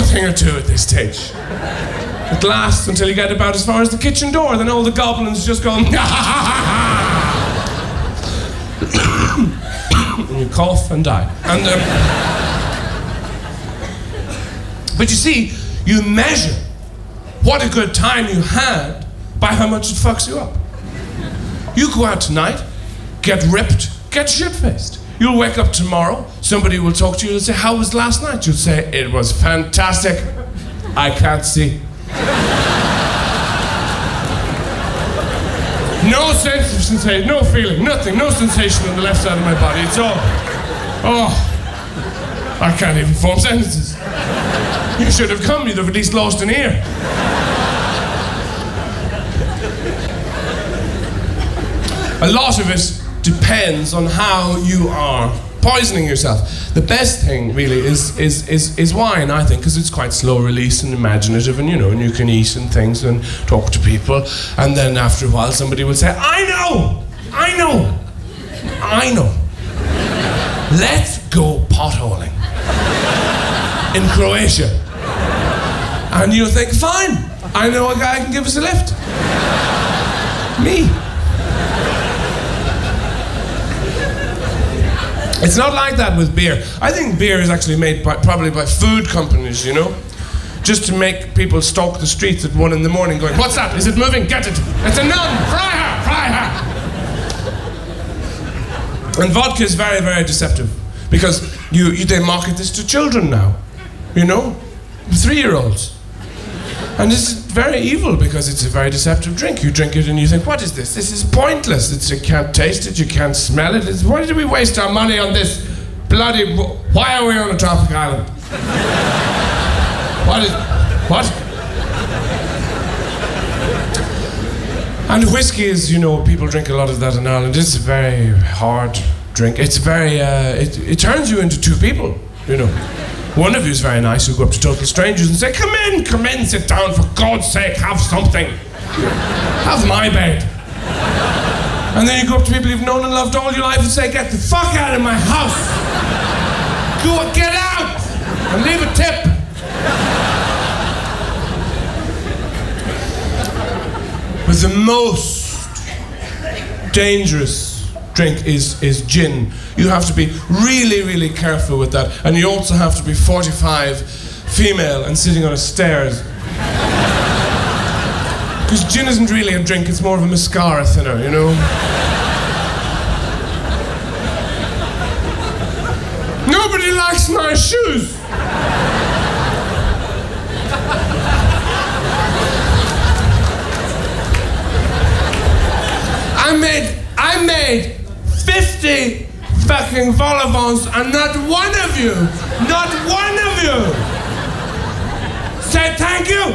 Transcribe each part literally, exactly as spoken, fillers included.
thing or two at this stage. It lasts until you get about as far as the kitchen door, then all the goblins just go, and you cough and die. And, um, but you see, you measure what a good time you had by how much it fucks you up. You go out tonight, get ripped, get shit-faced. You'll wake up tomorrow, somebody will talk to you and say, how was last night? You'll say, it was fantastic. I can't see. No sense of sensation, no feeling, nothing, no sensation on the left side of my body. It's all, oh, I can't even form sentences. You should have come, you'd have at least lost an ear. A lot of it depends on how you are poisoning yourself. The best thing really is is is, is wine, I think, because it's quite slow release and imaginative, and you know, and you can eat and things and talk to people, and then after a while somebody will say, I know, I know, I know. Let's go potholing in Croatia. And you'll think, fine, I know a guy who can give us a lift. Me. It's not like that with beer. I think beer is actually made by, probably by food companies, you know? Just to make people stalk the streets at one in the morning going, what's that? Is it moving? Get it. It's a nun. Fry her. Fry her. And vodka is very, very deceptive. Because you, you they market this to children now. You know? Three-year-olds. And it's very evil because it's a very deceptive drink. You drink it and you think, what is this? This is pointless. It's, you can't taste it, you can't smell it. It's, why did we waste our money on this bloody... Why are we on a tropic island? What is... What? And whiskey is, you know, people drink a lot of that in Ireland. It's a very hard drink. It's very... Uh, it, it turns you into two people, you know. One of you is very nice, who go up to total strangers and say, come in, come in, sit down, for God's sake, have something. Have my bed. And then you go up to people you've known and loved all your life and say, get the fuck out of my house. Go, get out, and leave a tip. But the most dangerous drink is, is gin. You have to be really, really careful with that. And you also have to be forty-five, female, and sitting on a stairs. Because gin isn't really a drink, it's more of a mascara thinner, you know? Nobody likes my shoes! I made, I made fifty fucking vol-au-vents and not one of you, not one of you said thank you.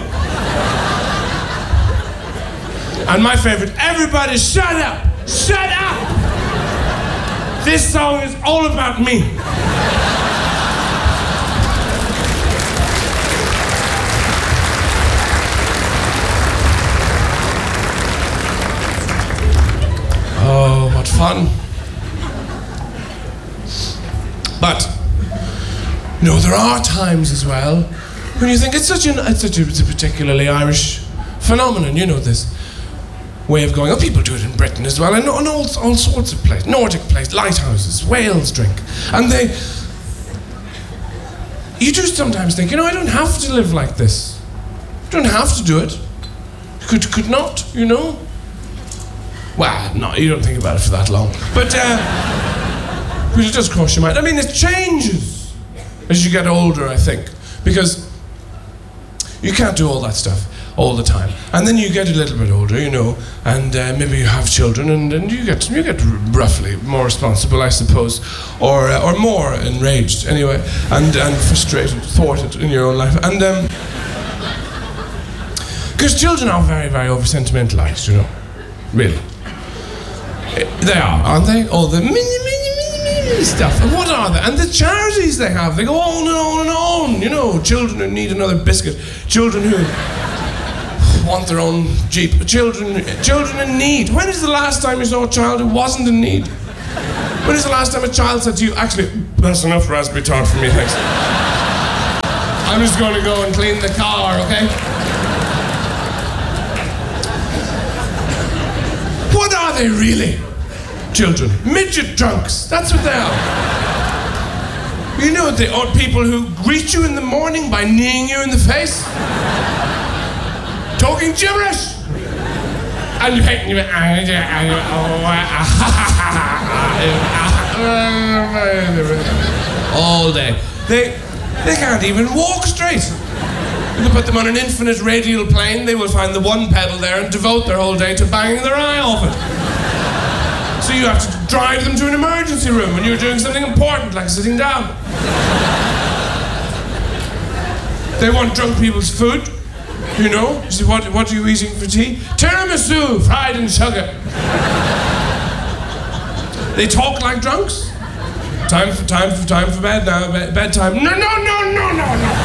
And my favorite, everybody shut up, shut up. This song is all about me. Oh, what fun. But, you know, there are times as well when you think it's such, an, it's such a, it's a particularly Irish phenomenon, you know, this way of going, oh, people do it in Britain as well, and all, all, all sorts of places, Nordic places, lighthouses, Wales drink. And they, you do sometimes think, you know, I don't have to live like this. I don't have to do it. Could, could not, you know? Well, no, you don't think about it for that long. But, uh, but it does cross your mind. I mean, it changes as you get older, I think, because you can't do all that stuff all the time. And then you get a little bit older, you know, and uh, maybe you have children, and, and you get you get roughly more responsible, I suppose, or uh, or more enraged, anyway, and and frustrated, thwarted in your own life, and um, because children are very, very over sentimentalized, you know, really. They are, aren't they? All the mini, mini, mini, mini stuff. And what are they? And the charities they have, they go on and on and on. You know, children who need another biscuit. Children who want their own Jeep. Children, children in need. When is the last time you saw a child who wasn't in need? When is the last time a child said to you, actually, that's enough raspberry tart for me, thanks. I'm just going to go and clean the car, okay? What are they really? Children. Midget drunks. That's what they are. You know, they are people who greet you in the morning by kneeing you in the face. Talking gibberish. And you hate you. All day. They, they can't even walk straight. You can put them on an infinite radial plane, they will find the one pedal there and devote their whole day to banging their eye off it. So you have to drive them to an emergency room when you're doing something important, like sitting down. They want drunk people's food, you know. You say, what, what are you eating for tea? Tiramisu, fried in sugar. They talk like drunks. Time for time for time for bed now. Bed, bedtime. No, no, no, no, no, no.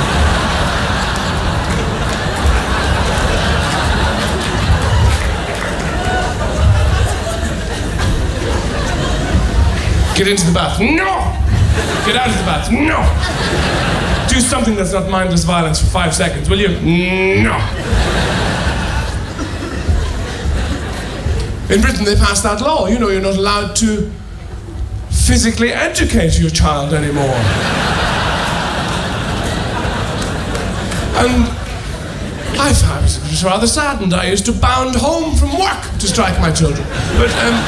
Get into the bath. No. Get out of the bath. No. Do something that's not mindless violence for five seconds, will you? No. In Britain, they passed that law. You know, you're not allowed to physically educate your child anymore. And I found it was rather saddened. I used to bound home from work to strike my children. But, um,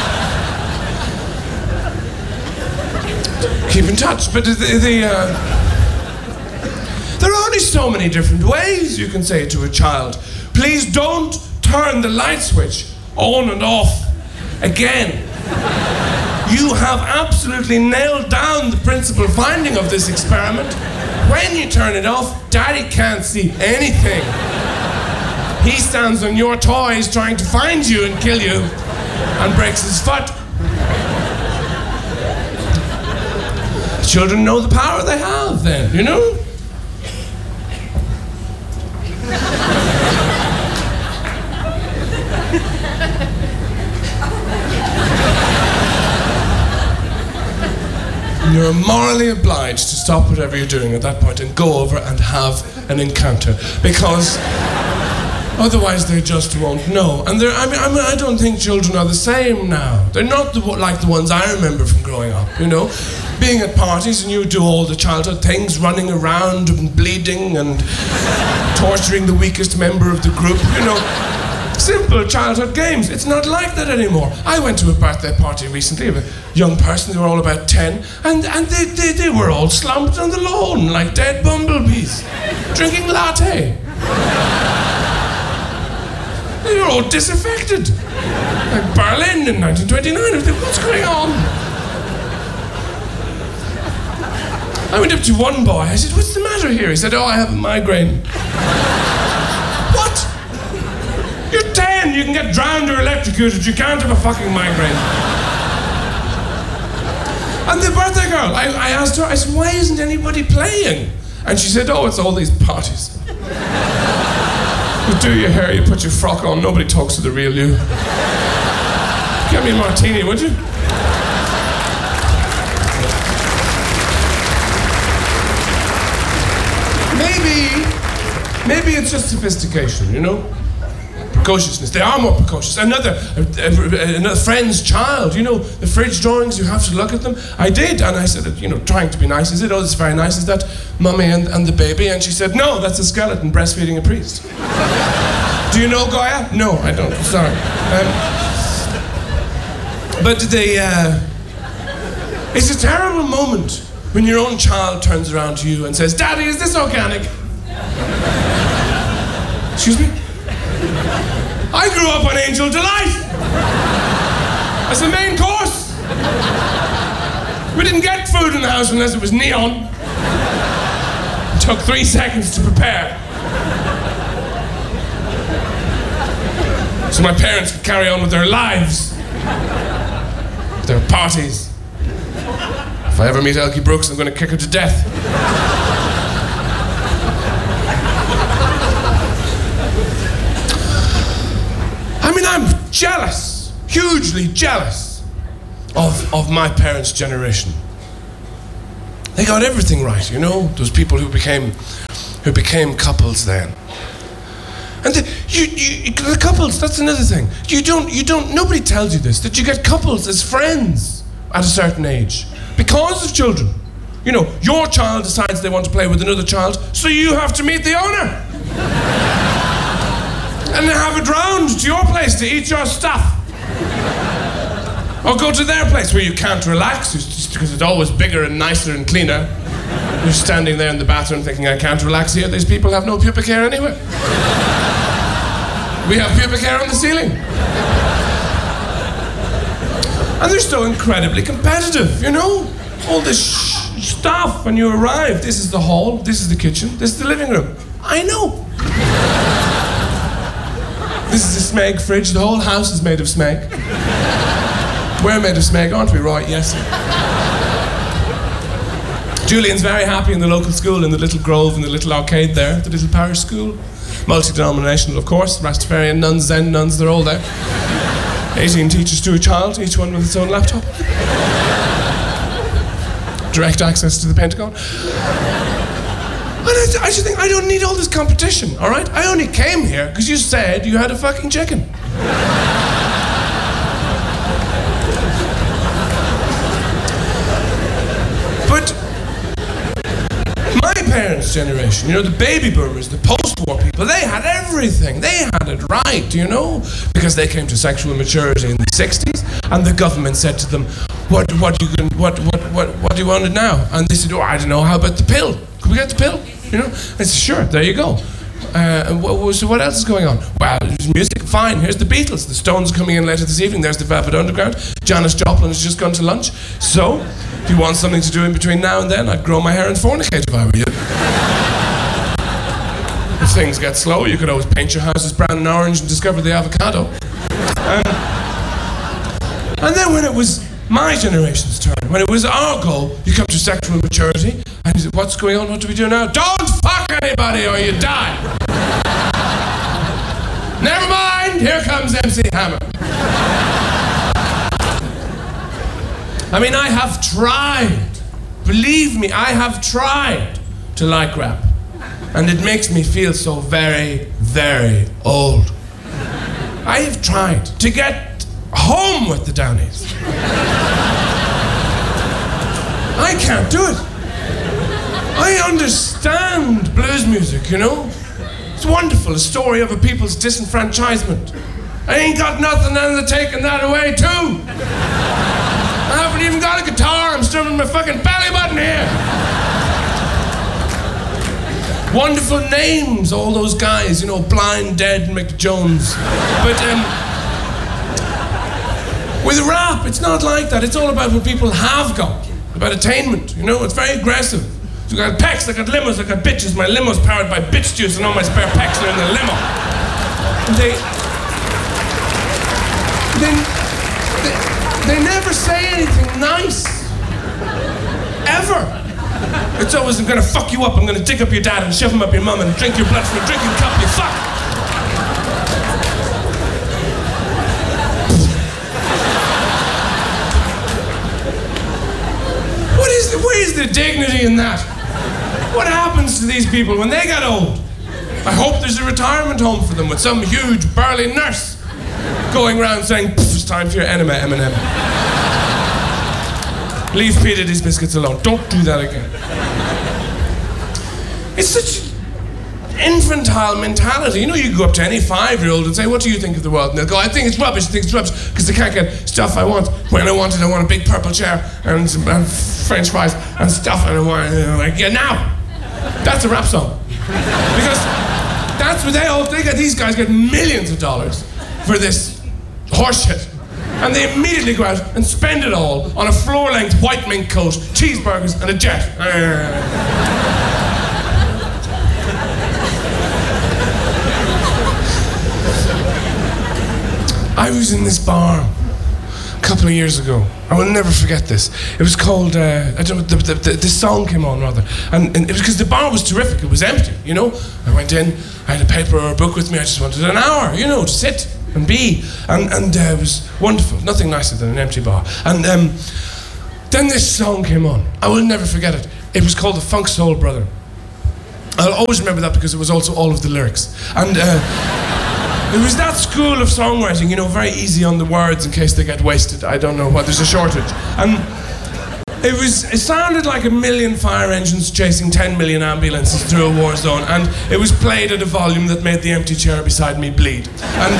keep in touch. But the, the uh, there are only so many different ways you can say to a child, please don't turn the light switch on and off again. You have absolutely nailed down the principal finding of this experiment. When you turn it off, Daddy can't see anything. He stands on your toys trying to find you and kill you and breaks his foot. Children know the power they have then, you know? You're morally obliged to stop whatever you're doing at that point and go over and have an encounter, because otherwise they just won't know. And they're, I mean, I mean, I don't think children are the same now. They're not the, like the ones I remember from growing up, you know? Being at parties and you do all the childhood things, running around and bleeding and torturing the weakest member of the group, you know? Simple childhood games. It's not like that anymore. I went to a birthday party recently of a young person. They were all about ten, and, and they, they, they were all slumped on the lawn like dead bumblebees, drinking latte. They were all disaffected. Like Berlin in nineteen twenty-nine. What's going on? I went up to one boy. I said, what's the matter here? He said, oh, I have a migraine. What? You're ten, you can get drowned or electrocuted, you can't have a fucking migraine. And the birthday girl, I, I asked her, I said, why isn't anybody playing? And she said, oh, it's all these parties. You do your hair, you put your frock on, nobody talks to the real you. Get me a martini, would you? Maybe, maybe it's just sophistication, you know? Precociousness. They are more precocious. Another, uh, another friend's child, you know, the fridge drawings, you have to look at them. I did, and I said, you know, trying to be nice. I said, oh, it's very nice. Is that mummy and, and the baby? And she said, no, that's a skeleton breastfeeding a priest. Do you know Goya? No, I don't. Sorry. Um, but they, uh, it's a terrible moment when your own child turns around to you and says, Daddy, is this organic? Excuse me? I grew up on Angel Delight as the main course. We didn't get food in the house unless it was neon. It took three seconds to prepare. So my parents could carry on with their lives, their parties. If I ever meet Elkie Brooks, I'm going to kick her to death. I mean, I'm jealous, hugely jealous of, of my parents' generation. They got everything right, you know? Those people who became who became couples then. And the, you, you, the couples, that's another thing. You don't, you don't, nobody tells you this, that you get couples as friends at a certain age because of children. You know, your child decides they want to play with another child, so you have to meet the owner. And they have it round to your place to eat your stuff. Or go to their place where you can't relax, just because it's always bigger and nicer and cleaner. You're standing there in the bathroom thinking, I can't relax here. These people have no pubic hair anyway. We have pubic hair on the ceiling. And they're so incredibly competitive, you know? All this sh- stuff when you arrive. This is the hall, this is the kitchen, this is the living room. I know. This is a Smeg fridge. The whole house is made of Smeg. We're made of Smeg, aren't we, Roy? Yes. Julian's very happy in the local school, in the little grove, in the little arcade there, the little parish school. Multi-denominational, of course. Rastafarian nuns, Zen nuns, they're all there. eighteen teachers to a child, each one with its own laptop. Direct access to the Pentagon. And I, I just think I don't need all this competition, all right? I only came here because you said you had a fucking chicken. But my parents' generation, you know, the baby boomers, the post-war people, they had everything. They had it right, you know, because they came to sexual maturity in the sixties, and the government said to them, "What, what, you can, what, what, what, what do you want it now?" And they said, "Oh, I don't know. How about the pill? Can we get the pill?" You know, I said, "Sure, there you go." Uh, and what, so what else is going on? Well, there's music, fine. Here's the Beatles. The Stones coming in later this evening. There's the Velvet Underground. Janis Joplin has just gone to lunch. So, if you want something to do in between now and then, I'd grow my hair and fornicate if I were you. If things get slow, you could always paint your houses brown and orange and discover the avocado. Um, and then when it was my generation's turn, when it was our goal, you come to sexual maturity, and you say, what's going on? What do we do now? Don't fuck anybody or you die. Never mind, here comes M C Hammer. I mean, I have tried, believe me, I have tried to like rap. And it makes me feel so very, very old. I have tried to get home with the Downies. I can't do it. I understand blues music, you know? It's wonderful, a story of a people's disenfranchisement. I ain't got nothing and they're taking that away too. I haven't even got a guitar, I'm strumming my fucking belly button here. Wonderful names, all those guys, you know, Blind, Dead, McJones. But um, with rap, it's not like that. It's all about what people have got, about attainment, you know? It's very aggressive. So I got pecs, I got limos, I got bitches. My limo's powered by bitch juice and all my spare pecs are in the limo. And they, they, they, they never say anything nice. Ever. It's always, I'm gonna fuck you up, I'm gonna dig up your dad and shove him up your mum and drink your blood from a drinking cup, you fuck! What is the, where is the dignity in that? What happens to these people when they get old? I hope there's a retirement home for them with some huge burly nurse going around saying, it's time for your enema, Eminem. Leave Pete and his biscuits alone. Don't do that again. It's such infantile mentality. You know, you go up to any five-year-old and say, what do you think of the world? And they'll go, I think it's rubbish, I think it's rubbish, because they can't get stuff I want. When I want it, I want a big purple chair and, some, and French fries and stuff, and I want it, and I'm like, yeah, now. That's a rap song. Because that's what they all think. These guys get millions of dollars for this horseshit. And they immediately go out and spend it all on a floor-length white mink coat, cheeseburgers, and a jet. I was in this bar a couple of years ago. I will never forget this. It was called, uh, I don't know, the, the, the, this song came on, rather. And, and it was because the bar was terrific. It was empty, you know? I went in, I had a paper or a book with me. I just wanted an hour, you know, to sit and be, and, and uh, it was wonderful. Nothing nicer than an empty bar. And um, then this song came on. I will never forget it. It was called The Funk Soul Brother. I'll always remember that because it was also all of the lyrics. And uh, it was that school of songwriting, you know, very easy on the words in case they get wasted. I don't know what, there's a shortage. And it was, it sounded like a million fire engines chasing ten million ambulances through a war zone, and it was played at a volume that made the empty chair beside me bleed. And,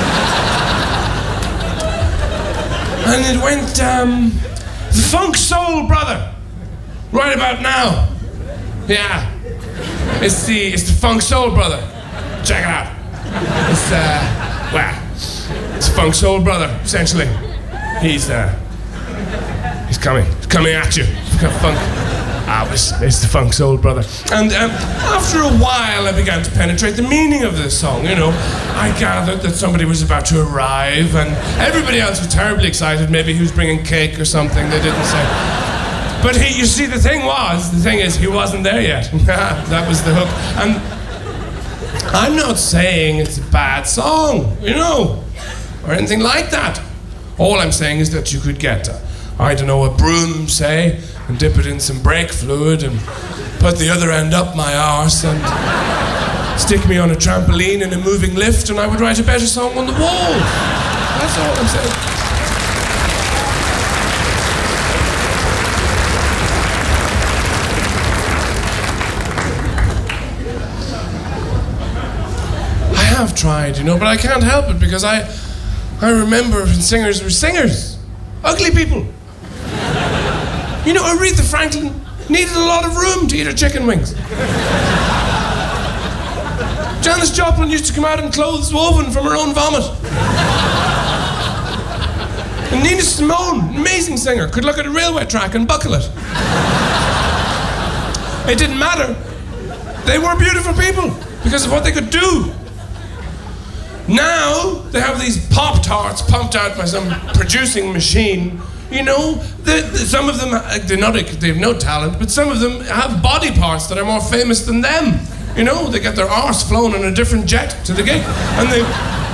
and it went, um, the Funk Soul Brother, right about now. Yeah. It's the, it's the Funk Soul Brother. Check it out. It's, uh, well, it's Funk Soul Brother, essentially. He's, uh, he's coming. He's coming at you. Funk. Ah, it's, it's the Funk Soul Brother. And um, after a while, I began to penetrate the meaning of this song, you know. I gathered that somebody was about to arrive, and everybody else was terribly excited. Maybe he was bringing cake or something, they didn't say. But he, you see, the thing was, the thing is, he wasn't there yet. That was the hook. And I'm not saying it's a bad song, you know, or anything like that. All I'm saying is that you could get, uh, I don't know, a broom, say, and dip it in some brake fluid and put the other end up my arse and stick me on a trampoline in a moving lift, and I would write a better song on the wall. That's all I'm saying. I've tried, you know, but I can't help it because I I remember when singers were singers. Ugly people. You know, Aretha Franklin needed a lot of room to eat her chicken wings. Janis Joplin used to come out in clothes woven from her own vomit. And Nina Simone, amazing singer, could look at a railway track and buckle it. It didn't matter. They were beautiful people because of what they could do. Now, they have these Pop-Tarts pumped out by some producing machine. You know, the, the, some of them, they're not, they have no talent, but some of them have body parts that are more famous than them. You know, they get their arse flown on a different jet to the gig. And they...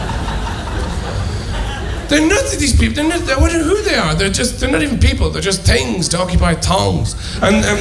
They're not these people, they're not, they're, what, who they are. They're just, they're not even people, they're just things to occupy thongs. And, um...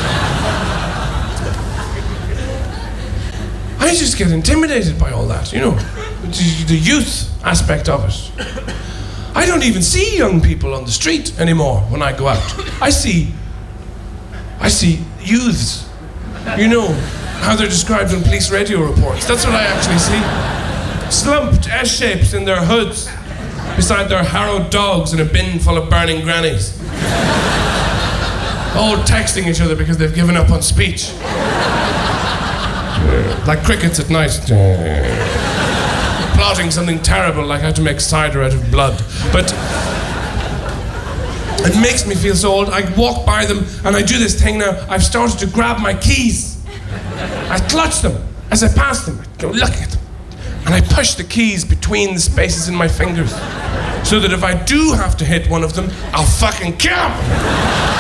I just get intimidated by all that, you know. The youth aspect of it. I don't even see young people on the street anymore when I go out. I see, I see youths. You know how they're described in police radio reports. That's what I actually see. Slumped S-shapes in their hoods, beside their harrowed dogs in a bin full of burning grannies. All texting each other because they've given up on speech. Like crickets at night. Plotting something terrible like how to make cider out of blood. But it makes me feel so old. I walk by them and I do this thing now. I've started to grab my keys. I clutch them as I pass them. I go looking at them. And I push the keys between the spaces in my fingers so that if I do have to hit one of them, I'll fucking kill them.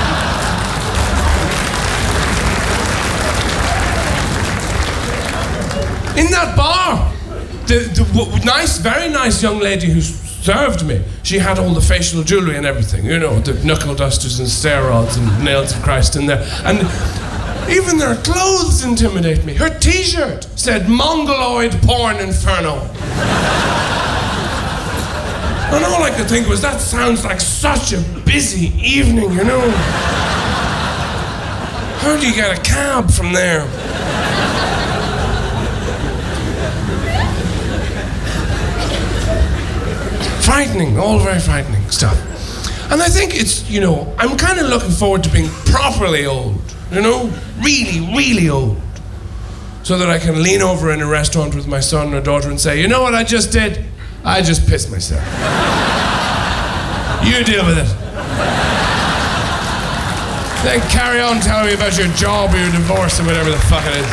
In that bar, the, the w- nice, very nice young lady who served me, she had all the facial jewellery and everything, you know, the knuckle dusters and stair rods and nails of Christ in there. And even their clothes intimidate me. Her t-shirt said Mongoloid Porn Inferno. And all I could think was, that sounds like such a busy evening, you know. How do you get a cab from there? Frightening, all very frightening stuff. And I think it's, you know, I'm kind of looking forward to being properly old, you know, really, really old. So that I can lean over in a restaurant with my son or daughter and say, you know what I just did? I just pissed myself. You deal with it. Then carry on telling me about your job or your divorce or whatever the fuck it is.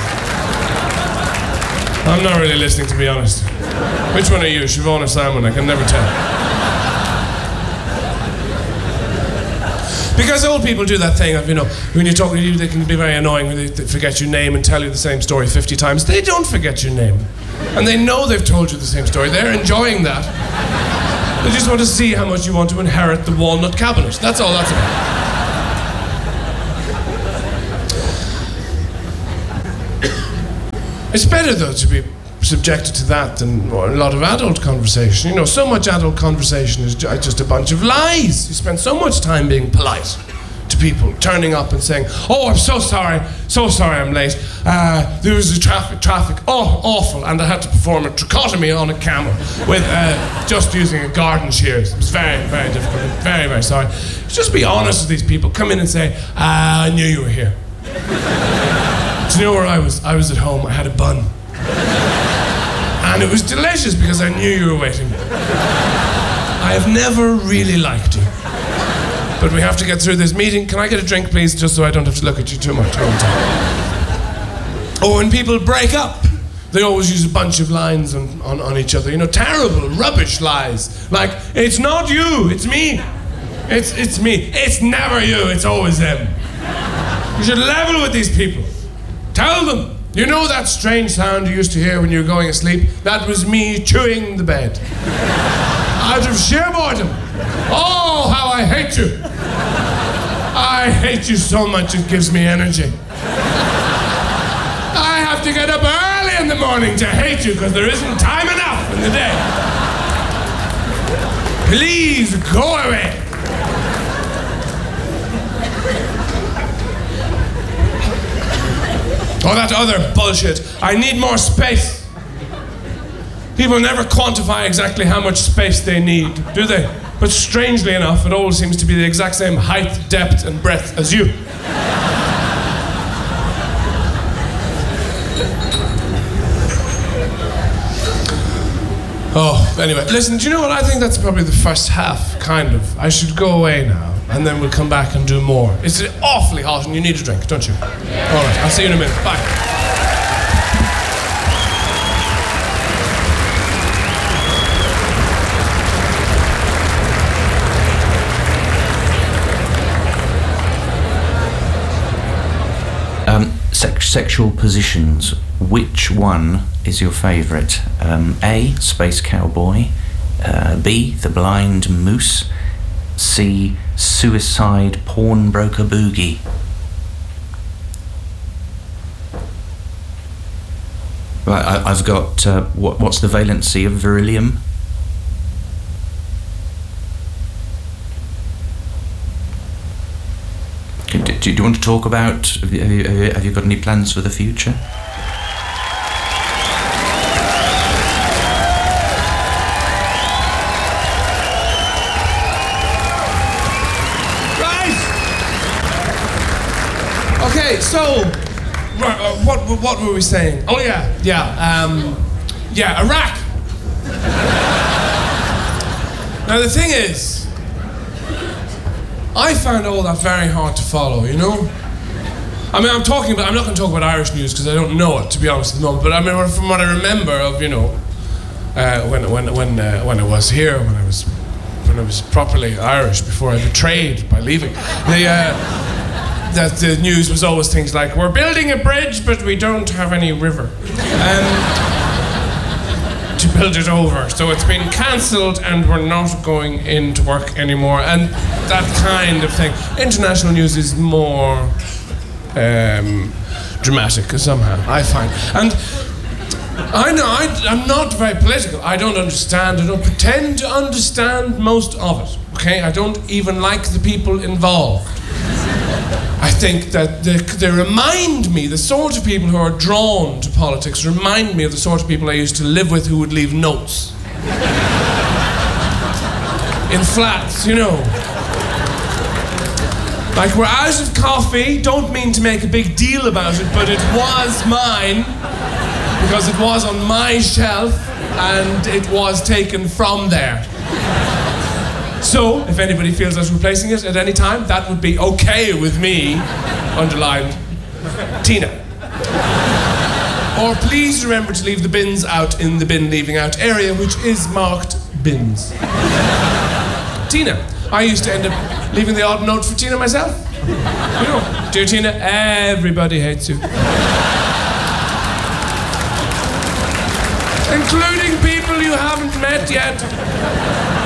I'm not really listening, to be honest. Which one are you, Siobhan or Simon? I can never tell. Because old people do that thing of, you know, when you talk to you, they can be very annoying when they forget your name and tell you the same story fifty times. They don't forget your name. And they know they've told you the same story. They're enjoying that. They just want to see how much you want to inherit the walnut cabinet. That's all that's about. It's better, though, to be subjected to that than a lot of adult conversation. You know, so much adult conversation is ju- just a bunch of lies. You spend so much time being polite to people, turning up and saying, oh, I'm so sorry, so sorry I'm late. Uh, there was a traffic, traffic, oh, awful, and I had to perform a tracheotomy on a camel with uh, just using a garden shears. It was very, very difficult. I'm very, very sorry. Just be honest with these people. Come in and say, ah, I knew you were here. Do you know where I was? I was at home. I had a bun. And it was delicious because I knew you were waiting. I have never really liked you. But we have to get through this meeting. Can I get a drink, please, just so I don't have to look at you too much all the time? Or when people break up, they always use a bunch of lines on, on, on each other. You know, terrible, rubbish lies. Like, it's not you, it's me. It's, it's me. It's never you, it's always them. You should level with these people. Tell them. You know that strange sound you used to hear when you were going asleep? That was me chewing the bed. Out of sheer boredom. Oh, how I hate you. I hate you so much it gives me energy. I have to get up early in the morning to hate you because there isn't time enough in the day. Please go away. Oh, that other bullshit. I need more space. People never quantify exactly how much space they need, do they? But strangely enough, it always seems to be the exact same height, depth, and breadth as you. Oh, anyway, listen, do you know what? I think that's probably the first half, kind of. I should go away now, and then we'll come back and do more. It's awfully hot, and you need a drink, don't you? Yeah. All right, I'll see you in a minute. Bye. Um, sex- sexual positions. Which one is your favourite? Um, A. Space Cowboy. Uh, B. The Blind Moose. C. Suicide Pawnbroker Boogie. Right, I, I've got. Uh, what, what's the valency of beryllium? Do, do, do you want to talk about? Have you, have, you, have you got any plans for the future? Right. Okay, so uh, what what were we saying? Oh yeah, yeah, um, yeah, Iraq. Now the thing is, I found all that very hard to follow, you know? I mean, I'm talking about, I'm not going to talk about Irish news because I don't know it, to be honest at the moment, but I mean, from what I remember of, you know, uh, when when when uh, when I was here, when I was when I was properly Irish before I betrayed by leaving, the, uh, that the news was always things like, we're building a bridge, but we don't have any river. Um, to build it over. So it's been cancelled and we're not going into work anymore. And that kind of thing. International news is more um, dramatic somehow, I find. And I know, I, I'm not very political. I don't understand, I don't pretend to understand most of it. Okay? I don't even like the people involved. I think that they, they remind me, the sort of people who are drawn to politics remind me of the sort of people I used to live with who would leave notes. In flats, you know. Like, we're out of coffee, don't mean to make a big deal about it, but it was mine, because it was on my shelf, and it was taken from there. So, if anybody feels like replacing it at any time, that would be okay with me, underlined, Tina. Or please remember to leave the bins out in the bin leaving out area, which is marked bins. Tina. I used to end up leaving the odd note for Tina myself. You know, dear Tina, everybody hates you. Including people you haven't met yet.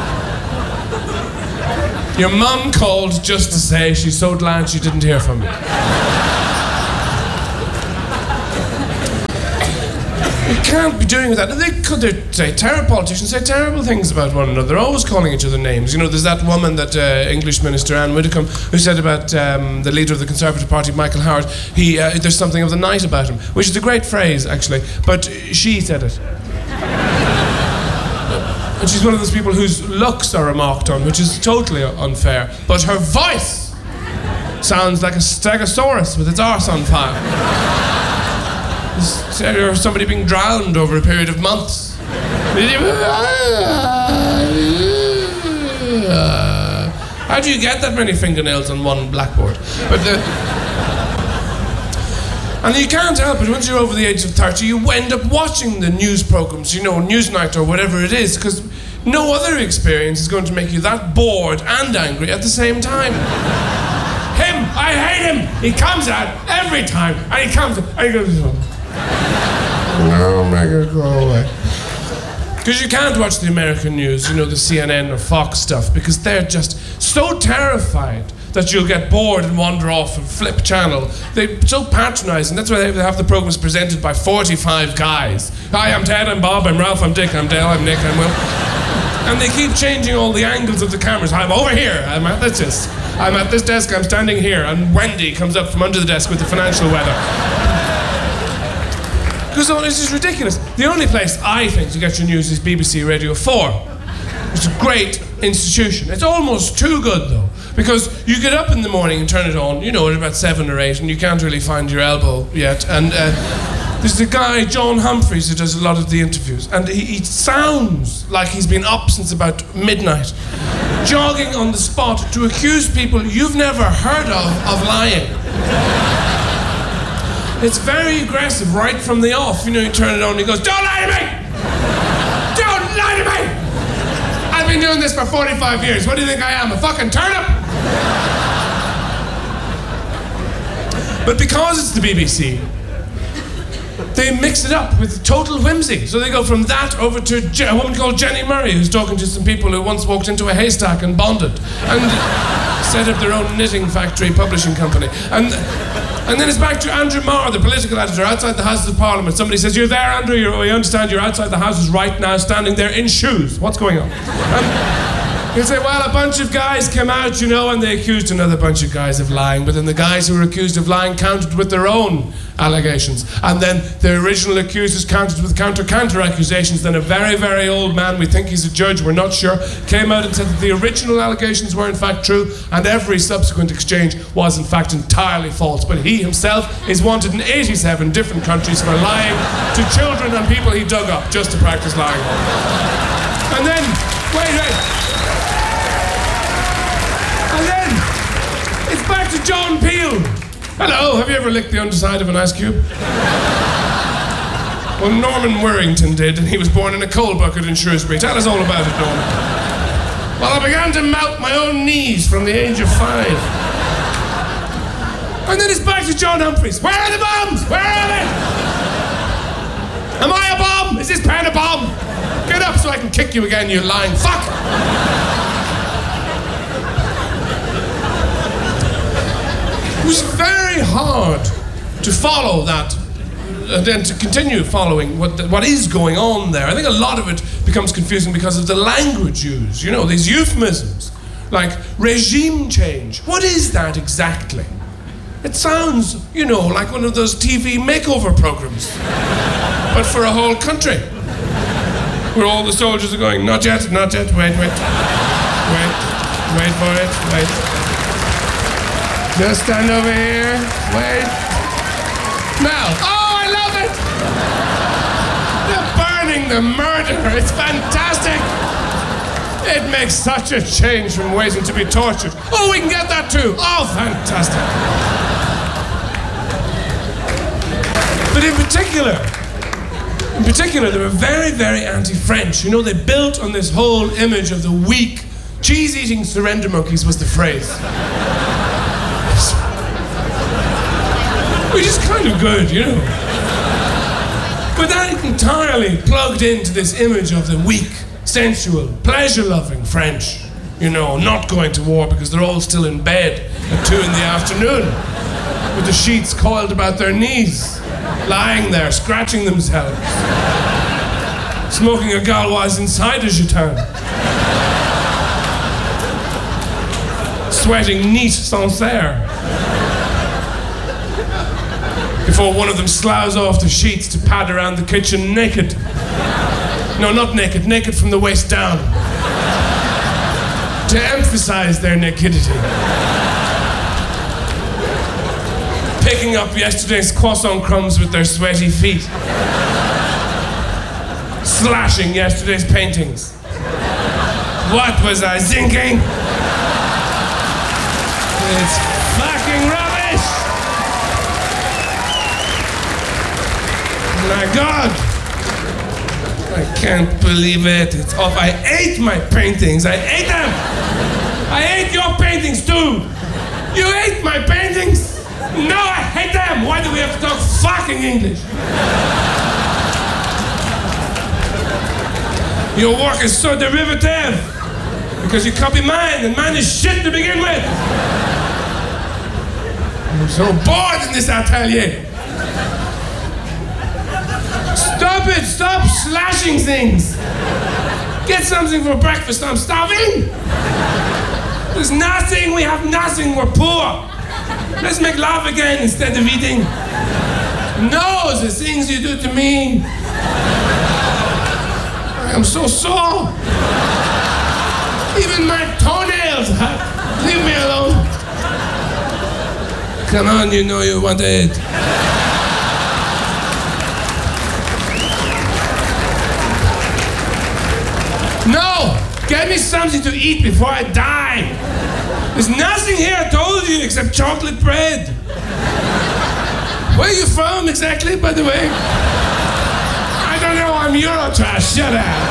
Your mum called just to say she's so glad she didn't hear from me. You can't be doing that. They could they say terrible politicians say terrible things about one another. They're always calling each other names. You know, there's that woman, that uh, English minister Anne Widdecombe, who said about um, the leader of the Conservative Party, Michael Howard. He uh, there's something of the night about him, which is a great phrase actually. But she said it, and she's one of those people whose looks are remarked on, which is totally unfair. But her voice sounds like a stegosaurus with its arse on fire. Or somebody being drowned over a period of months. How do you get that many fingernails on one blackboard? But the, and you can't help it, once you're over the age of thirty, you end up watching the news programs, you know, Newsnight or whatever it is, because no other experience is going to make you that bored and angry at the same time. Him, I hate him. He comes out every time, and he comes out, and he goes, no, make it go away. Because you can't watch the American news, you know, the C N N or Fox stuff, because they're just so terrified that you'll get bored and wander off and flip channel. They're so patronising. That's why they have the programs presented by forty-five guys. Hi, I'm Ted, I'm Bob, I'm Ralph, I'm Dick, I'm Dale, I'm Nick, I'm Will. And they keep changing all the angles of the cameras. I'm over here, I'm at this desk. I'm at this desk, I'm standing here. And Wendy comes up from under the desk with the financial weather. Because oh, this is ridiculous. The only place I think to get your news is B B C Radio four. It's a great institution. It's almost too good though, because you get up in the morning and turn it on, you know, at about seven or eight, and you can't really find your elbow yet. And uh, there's the guy, John Humphreys, who does a lot of the interviews, and he, he sounds like he's been up since about midnight, jogging on the spot to accuse people you've never heard of of lying. It's very aggressive right from the off. You know, you turn it on and he goes, don't lie to me! Don't lie to me! I've been doing this for forty-five years. What do you think I am, a fucking turnip? But because it's the B B C, they mix it up with total whimsy. So they go from that over to Je- a woman called Jenny Murray, who's talking to some people who once walked into a haystack and bonded and set up their own knitting factory publishing company. And and then it's back to Andrew Marr, the political editor, outside the Houses of Parliament. Somebody says, you're there, Andrew, you're, we understand you're outside the Houses right now, standing there in shoes. What's going on? And he'll say, well, a bunch of guys came out, you know, and they accused another bunch of guys of lying, but then the guys who were accused of lying countered with their own allegations. And then the original accusers countered with counter-counter accusations. Then a very, very old man, we think he's a judge, we're not sure, came out and said that the original allegations were in fact true, and every subsequent exchange was in fact entirely false. But he himself is wanted in eighty-seven different countries for lying to children and people he dug up just to practice lying. And then, wait, wait. And then, it's back to John Peel. Hello, have you ever licked the underside of an ice cube? Well, Norman Worrington did, and he was born in a coal bucket in Shrewsbury. Tell us all about it, Norman. Well, I began to mount my own knees from the age of five. And then it's back to John Humphreys. Where are the bombs? Where are they? Am I a bomb? Is this pen a bomb? Get up so I can kick you again, you lying fuck! It was very hard to follow that and then to continue following what the, what is going on there. I think a lot of it becomes confusing because of the language used. You know, these euphemisms like regime change. What is that exactly? It sounds, you know, like one of those T V makeover programs, but for a whole country, where all the soldiers are going, not yet, not yet, wait, wait, wait, wait for it, wait. Just stand over here. Wait. Now. Oh, I love it! The burning, the murder. It's fantastic. It makes such a change from waiting to be tortured. Oh, we can get that too. Oh, fantastic. But in particular, in particular, they were very, very anti-French. You know, they built on this whole image of the weak, cheese-eating surrender monkeys was the phrase. Which is kind of good, you know. But that entirely plugged into this image of the weak, sensual, pleasure-loving French. You know, not going to war because they're all still in bed at two in the afternoon with the sheets coiled about their knees. lying there, scratching themselves, smoking a Gauloise inside as you turn, sweating neat sans air, before one of them sloughs off the sheets to pad around the kitchen naked. No, not naked, naked from the waist down, to emphasize their nakedity. Picking up yesterday's croissant crumbs with their sweaty feet. Slashing yesterday's paintings. What was I thinking? It's fucking rubbish! My God! I can't believe it. It's off. I ate my paintings. I ate them! I ate your paintings too! You ate my paintings! No, I hate them! Why do we have to talk fucking English? Your work is so derivative because you copy mine, and mine is shit to begin with. I'm so bored in this atelier. Stop it! Stop slashing things! Get something for breakfast, I'm starving! There's nothing, we have nothing, we're poor! Let's make love again instead of eating. No, the things you do to me. I am so sore. Even my toenails hurt. Leave me alone. Come on, you know you want it. No! Get me something to eat before I die. There's nothing here, I told you, except chocolate bread. Where are you from exactly, by the way? I don't know, I'm Eurotrash, shut up.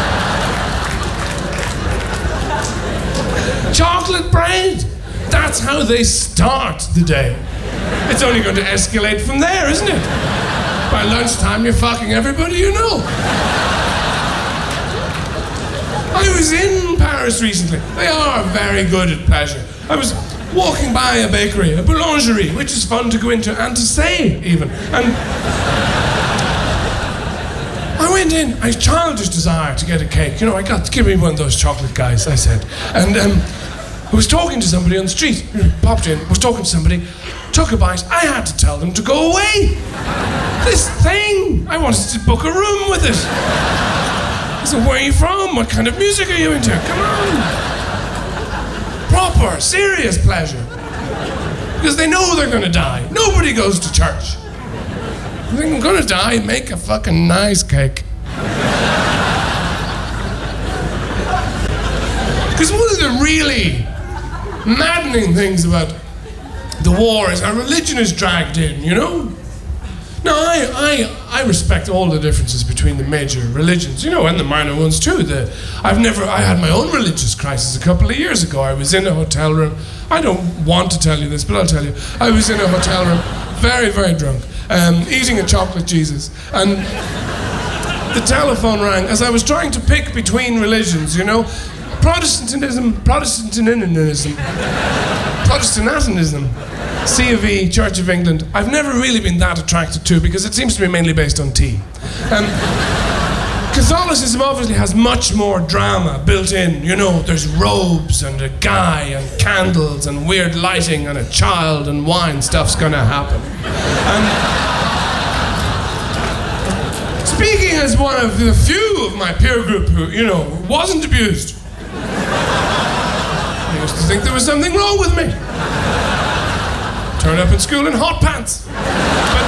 Chocolate bread? That's how they start the day. It's only going to escalate from there, isn't it? By lunchtime, you're fucking everybody you know. I was in Paris recently. They are very good at pleasure. I was walking by a bakery, a boulangerie, which is fun to go into and to say, even. And I went in, I had childish desire to get a cake. You know, I got, give me one of those chocolate guys, I said. And um, I was talking to somebody on the street. Popped in, was talking to somebody, took a bite. I had to tell them to go away. This thing, I wanted to book a room with it. I said, where are you from? What kind of music are you into? Come on. Proper, serious pleasure. Because they know they're gonna die. Nobody goes to church. You think I'm gonna die? Make a fucking nice cake. Because one of the really maddening things about the war is how religion is dragged in, you know? Now, I, I, I respect all the differences between the major religions, you know, and the minor ones too. The, I've never, I had my own religious crisis a couple of years ago. I was in a hotel room. I don't want to tell you this, but I'll tell you. I was in a hotel room, very, very drunk, um, eating a chocolate Jesus. And the telephone rang as I was trying to pick between religions, you know. Protestantism, Protestantism, Protestantism. C of E, Church of England, I've never really been that attracted to because it seems to be mainly based on tea. Um, Catholicism obviously has much more drama built in. You know, there's robes and a guy and candles and weird lighting and a child and wine. Stuff's gonna happen. And speaking as one of the few of my peer group who, you know, wasn't abused, I used to think there was something wrong with me. Turn up in school in hot pants. But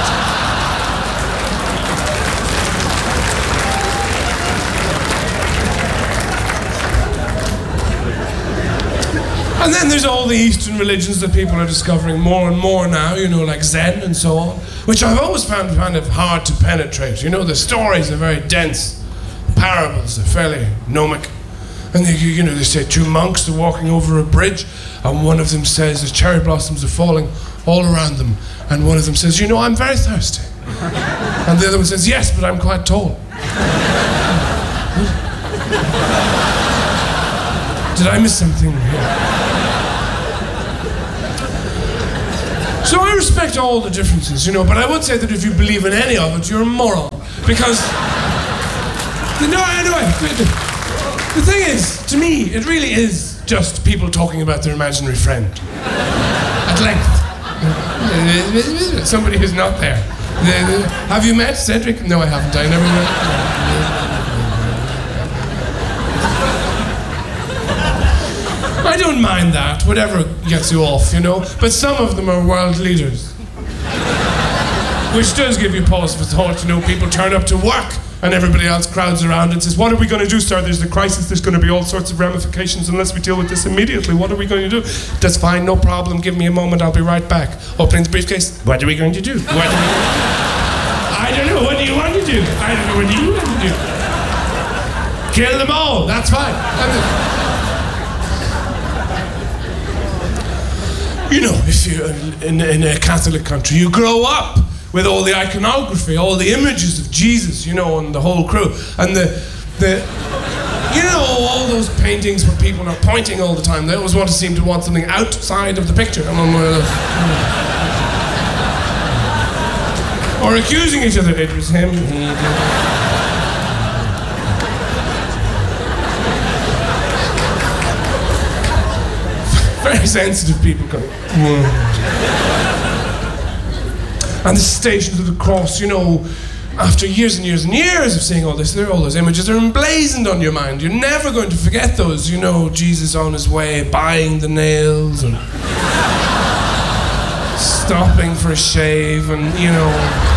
and then there's all the Eastern religions that people are discovering more and more now, you know, like Zen and so on, which I've always found kind of hard to penetrate. You know, the stories are very dense. The parables are fairly gnomic. And they, you know, they say two monks are walking over a bridge, and one of them says the cherry blossoms are falling all around them, and one of them says, you know, I'm very thirsty. And the other one says, yes, but I'm quite tall. Did I miss something here? So I respect all the differences, you know, but I would say that if you believe in any of it, you're a moron. Because, no, anyway, the thing is, to me, it really is just people talking about their imaginary friend. At length. Somebody who's not there. Have you met Cedric? No, I haven't. I never met. I don't mind that, whatever gets you off, you know. But some of them are world leaders. Which does give you pause for thought, you know. People turn up to work and everybody else crowds around and says, what are we going to do, sir? There's the crisis, there's going to be all sorts of ramifications unless we deal with this immediately. What are we going to do? That's fine, no problem, give me a moment, I'll be right back. Opening the briefcase, what are we going to do? What are we going to do? I don't know, what do you want to do? I don't know, what do you want to do? Kill them all, that's fine. You know, if you're in, in a Catholic country, you grow up with all the iconography, all the images of Jesus, you know, and the whole crew. And the, the you know, all those paintings where people are pointing all the time. They always want to seem to want something outside of the picture. I'm on one of those. Or accusing each other. It was him. Very sensitive people going. And the Stations of the Cross, you know, after years and years and years of seeing all this, there, all those images are emblazoned on your mind. You're never going to forget those, you know, Jesus on his way, buying the nails, and stopping for a shave, and, you know,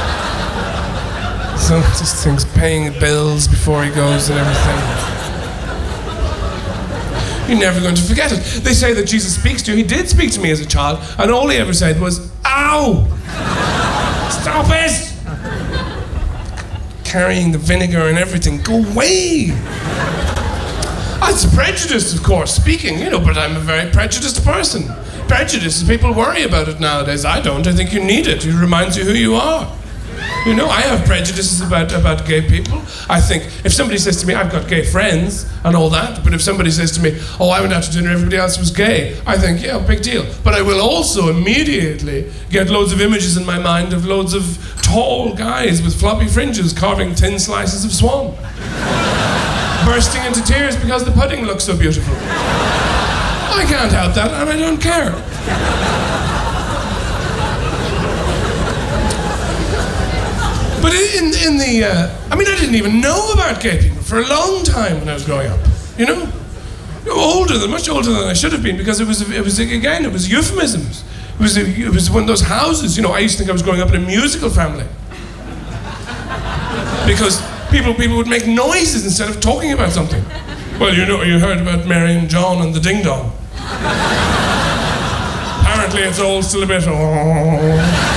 so just things, paying bills before he goes and everything. You're never going to forget it. They say that Jesus speaks to you. He did speak to me as a child, and all he ever said was, ow! Stop it! Carrying the vinegar and everything. Go away! It's prejudice, of course, speaking, you know, but I'm a very prejudiced person. Prejudice, people worry about it nowadays. I don't. I think you need it. It reminds you who you are. You know, I have prejudices about, about gay people. I think if somebody says to me, I've got gay friends and all that, but if somebody says to me, oh, I went out to dinner, everybody else was gay, I think, yeah, big deal. But I will also immediately get loads of images in my mind of loads of tall guys with floppy fringes carving thin slices of swan. Bursting into tears because the pudding looks so beautiful. I can't help that, and I don't care. But in, in the, uh, I mean, I didn't even know about gay people for a long time when I was growing up, you know? Older than, much older than I should have been, because it was, it was again, it was euphemisms. It was, a, it was one of those houses, you know, I used to think I was growing up in a musical family. Because people, people would make noises instead of talking about something. Well, you know, you heard about Mary and John and the Ding Dong. Apparently it's all still a bit, oh.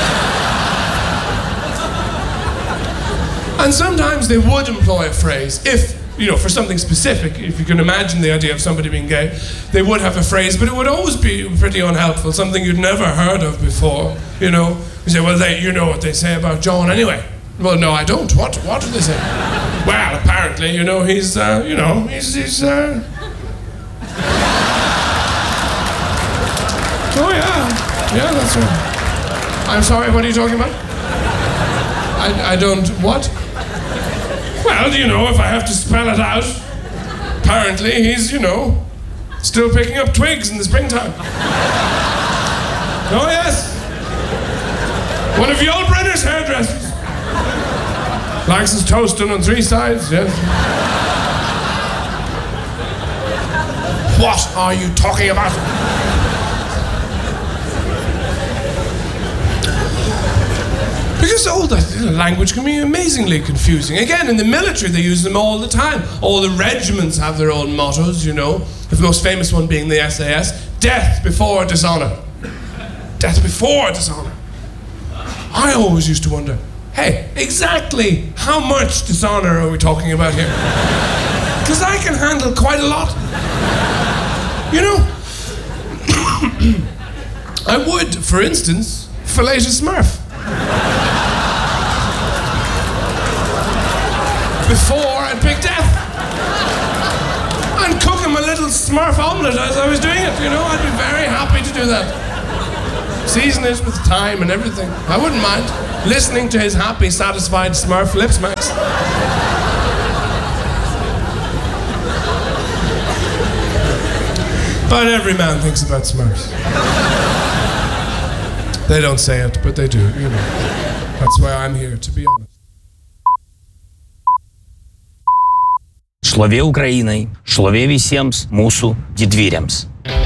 And sometimes they would employ a phrase, if, you know, for something specific, if you can imagine the idea of somebody being gay, they would have a phrase, but it would always be pretty unhelpful, something you'd never heard of before, you know. You say, well, they, you know what they say about John anyway. Well, no, I don't. What, what do they say? Well, apparently, you know, he's, uh, you know, he's, he's, uh... Oh, yeah. Yeah, that's right. I'm sorry, what are you talking about? I, I don't, what? Well, you know, if I have to spell it out, apparently he's, you know, still picking up twigs in the springtime. Oh, yes. One of Yul Brynner's hairdressers. Likes his toast done on three sides, yes. What are you talking about? Because all that language can be amazingly confusing. Again, in the military, they use them all the time. All the regiments have their own mottos, you know. The most famous one being the S A S, death before dishonor. Death before dishonor. I always used to wonder, hey, exactly how much dishonor are we talking about here? Because I can handle quite a lot. You know? I would, for instance, fillet a Smurf. Before I picked death. And cook him a little Smurf omelette as I was doing it, you know, I'd be very happy to do that. Season it with thyme and everything. I wouldn't mind listening to his happy, satisfied Smurf lip smacks. But every man thinks about Smurfs. They don't say it, but they do, you know. That's why I'm here, to be honest. Šlovė Ukrainai, šlovė visiems mūsų didvyriams.